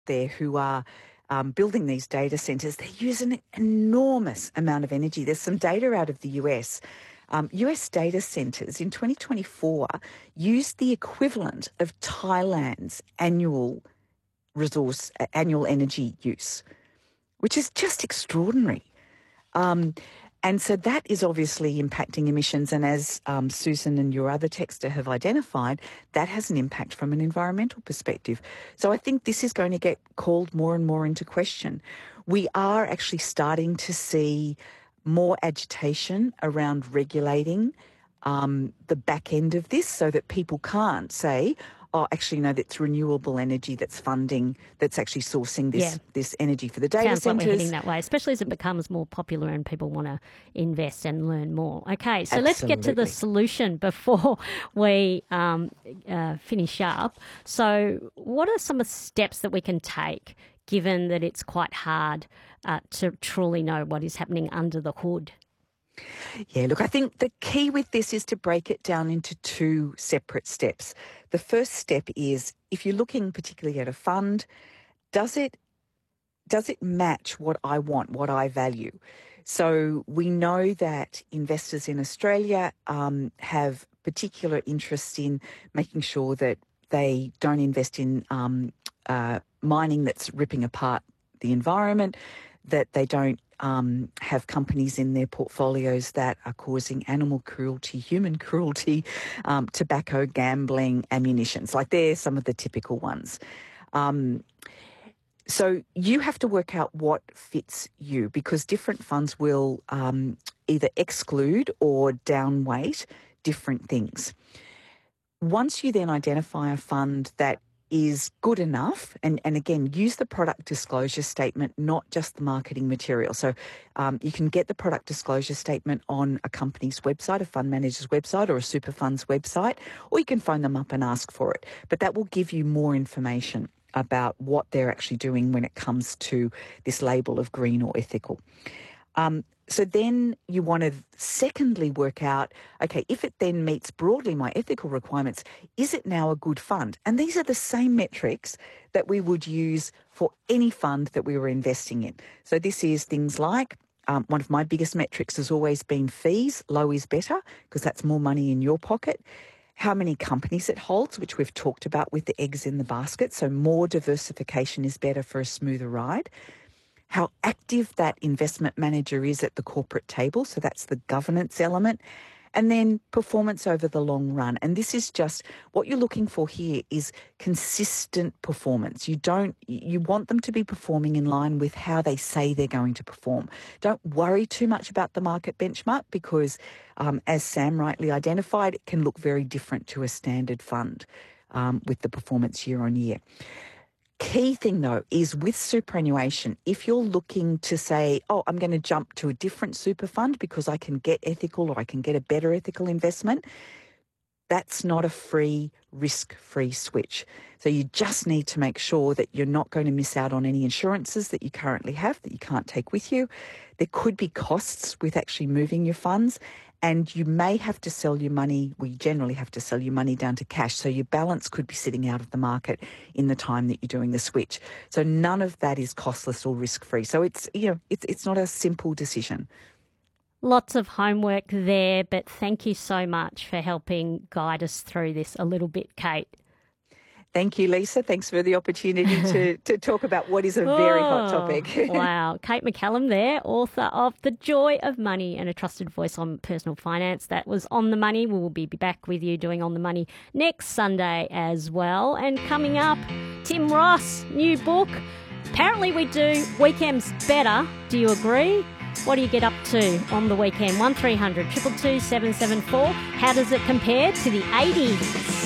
there who are building these data centers. They use an enormous amount of energy. There's some data out of the US. US data centers in 2024 used the equivalent of Thailand's annual energy use, which is just extraordinary. And so that is obviously impacting emissions. And as Susan and your other texter have identified, that has an impact from an environmental perspective. So I think this is going to get called more and more into question. We are actually starting to see more agitation around regulating the back end of this so that people can't say, oh, actually, no, that's renewable energy that's actually sourcing this energy for the data centres. Sounds like we're heading that way, especially as it becomes more popular and people want to invest and learn more. Okay, so let's get to the solution before we finish up. So what are some of the steps that we can take, given that it's quite hard to truly know what is happening under the hood? Yeah, look, I think the key with this is to break it down into two separate steps. The first step is, if you're looking particularly at a fund, does it match what I want, what I value? So we know that investors in Australia have particular interest in making sure that they don't invest in mining that's ripping apart the environment, that they don't have companies in their portfolios that are causing animal cruelty, human cruelty, tobacco, gambling, ammunitions. Like they're some of the typical ones. So you have to work out what fits you, because different funds will either exclude or downweight different things. Once you then identify a fund that is good enough, and again, use the product disclosure statement, not just the marketing material. So you can get the product disclosure statement on a company's website, a fund manager's website, or a super fund's website, or you can phone them up and ask for it. But that will give you more information about what they're actually doing when it comes to this label of green or ethical. So then you want to secondly work out, okay, if it then meets broadly my ethical requirements, is it now a good fund? And these are the same metrics that we would use for any fund that we were investing in. So this is things like, one of my biggest metrics has always been fees. Low is better because that's more money in your pocket. How many companies it holds, which we've talked about with the eggs in the basket. So more diversification is better for a smoother ride. How active that investment manager is at the corporate table. So that's the governance element. And then performance over the long run. And this is just what you're looking for here is consistent performance. You want them to be performing in line with how they say they're going to perform. Don't worry too much about the market benchmark because, as Sam rightly identified, it can look very different to a standard fund with the performance year on year. Key thing, though, is with superannuation, if you're looking to say, oh, I'm going to jump to a different super fund because I can get ethical or I can get a better ethical investment, that's not a free, risk-free switch. So you just need to make sure that you're not going to miss out on any insurances that you currently have that you can't take with you. There could be costs with actually moving your funds, and you may have to sell your money, well, you generally have to sell your money down to cash. So your balance could be sitting out of the market in the time that you're doing the switch. So none of that is costless or risk-free. So it's not a simple decision. Lots of homework there, but thank you so much for helping guide us through this a little bit, Kate. Thank you, Lisa. Thanks for the opportunity to talk about what is a very hot topic. Wow. Kate McCallum there, author of The Joy of Money and a trusted voice on personal finance. That was On the Money. We will be back with you doing On the Money next Sunday as well. And coming up, Tim Ross, new book. Apparently we do weekends better. Do you agree? What do you get up to on the weekend? 1300 222 774. How does it compare to the 80s?